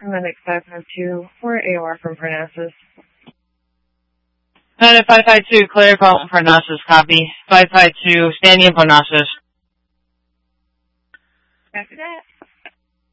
Medic 552 for AOR from Parnassus. Medic 552, clear call from Parnassus, copy. 552, standing in Parnassus. After that.